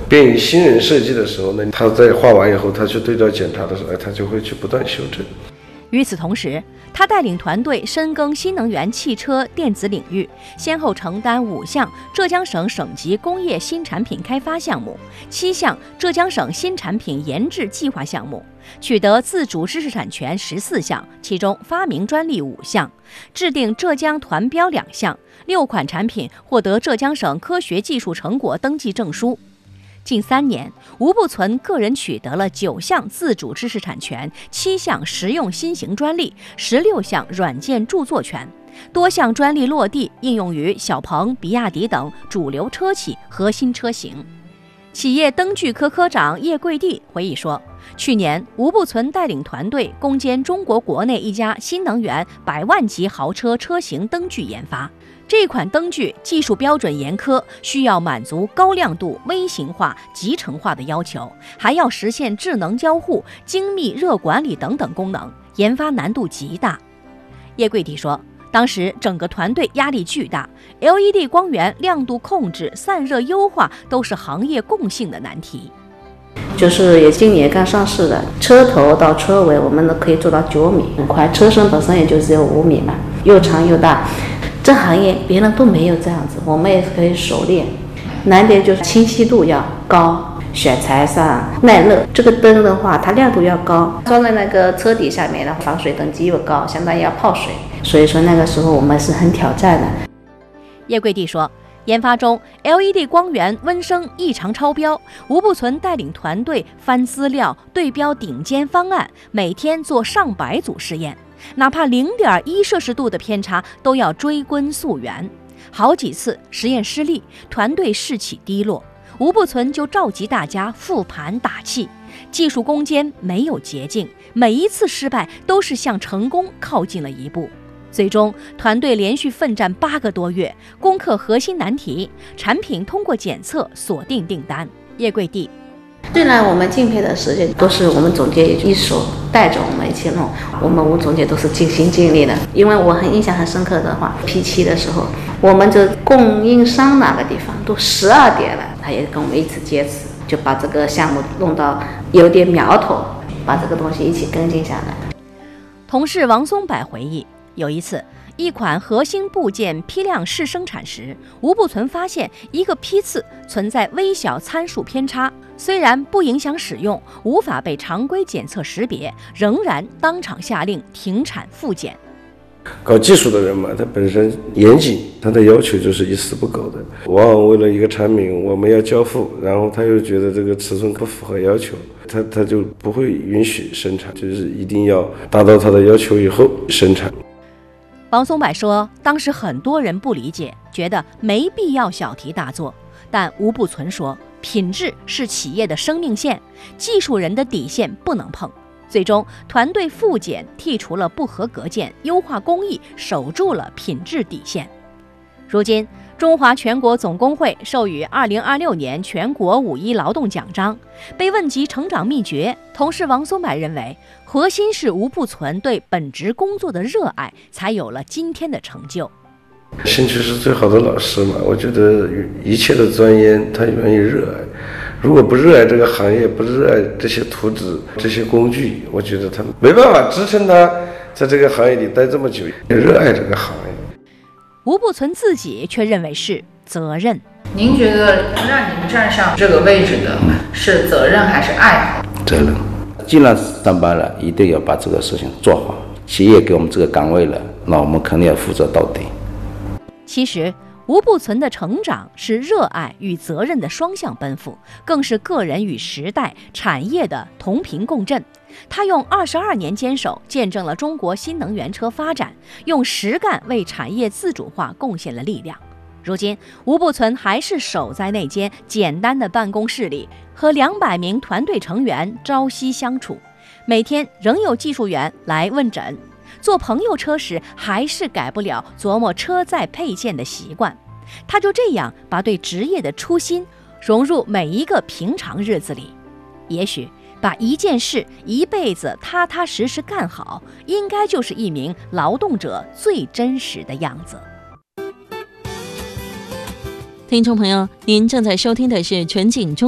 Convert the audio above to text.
便于新人设计的时候呢，他在画完以后，他去对照检查的时候，他就会去不断修正。 与此同时，他带领团队深耕新能源汽车电子领域，先后承担5项浙江省省级工业新产品开发项目、7项浙江省新产品研制计划项目，取得自主知识产权14项，其中发明专利5项，制定浙江团标2项，6款产品获得浙江省科学技术成果登记证书。近3年，吴步存个人取得了9项自主知识产权、7项实用新型专利、16项软件著作权，多项专利落地应用于小鹏、比亚迪等主流车企核心车型。企业灯具科科长叶桂地回忆说，去年吴步存带领团队攻坚中国国内一家新能源100万级豪车车型灯具研发。这款灯具技术标准严苛，需要满足高亮度、微型化、集成化的要求，还要实现智能交互、精密热管理等等功能，研发难度极大。叶桂地说，当时整个团队压力巨大 ，LED 光源亮度控制、散热优化都是行业共性的难题。 就是也今年刚上市的，车头到车尾我们都可以做到9米，很快，车身本身也就只有5米嘛，又长又大。这行业别人都没有这样子，我们也可以熟练。难点就是清晰度要高，选材上耐热。这个灯的话，它亮度要高，装在那个车底下面，然后防水等级又高，相当于要泡水。所以说那个时候我们是很挑战的。 叶桂地说，研发中 LED 光源温升异常超标，吴步存带领团队翻资料、对标顶尖方案，每天做上百组试验。哪怕0.1摄氏度的偏差都要追根溯源，好几次实验失利，团队士气低落，吴步存就召集大家复盘打气。技术攻坚没有捷径，每一次失败都是向成功靠近了一步。最终，团队连续奋战8个多月，攻克核心难题，产品通过检测锁定订单。叶桂地， 虽然我们敬佩的时间都是我们总监一手带着我们一起弄，我们吴总监都是尽心尽力的。因为我印象很深刻的话，P7的时候，我们这供应商那个地方都12点了，他也跟我们一起接旨，就把这个项目弄到有点苗头，把这个东西一起跟进下来。 同事王松柏回忆，有一次一款核心部件批量试生产时，吴步存发现一个批次存在微小参数偏差，虽然不影响使用，无法被常规检测识别，仍然当场下令停产复检。 搞技术的人嘛，他本身严谨，他的要求就是一丝不苟的。往往为了一个产品我们要交付，然后他又觉得这个尺寸不符合要求，他就不会允许生产，就是一定要达到他的要求以后生产。 王松柏说，当时很多人不理解，觉得没必要小题大做，但吴步存说，品质是企业的生命线，技术人的底线不能碰。最终，团队复检剔除了不合格件，优化工艺，守住了品质底线。如今，中华全国总工会授予2026年全国5·1劳动奖章。被问及成长秘诀，同事王松柏认为，核心是吴步存对本职工作的热爱，才有了今天的成就。 兴趣是最好的老师嘛，我觉得一切的钻研，他愿意热爱。如果不热爱这个行业，不热爱这些图纸、这些工具，我觉得他没办法支撑他在这个行业里待这么久，热爱这个行业。 吴步存自己却认为是责任。 您觉得让您站上这个位置的是责任还是爱好？ 责任。既然上班了，一定要把这个事情做好。企业给我们这个岗位了，那我们肯定要负责到底。 其实，吴步存的成长是热爱与责任的双向奔赴，更是个人与时代、产业的同频共振。他用22年坚守，见证了中国新能源车发展，用实干为产业自主化贡献了力量。如今，吴步存还是守在那间简单的办公室里，和200名团队成员朝夕相处，每天仍有技术员来问诊。坐朋友车时，还是改不了琢磨车载配件的习惯。他就这样把对职业的初心融入每一个平常日子里。也许把一件事一辈子踏踏实实干好，应该就是一名劳动者最真实的样子。 听众朋友，您正在收听的是全景中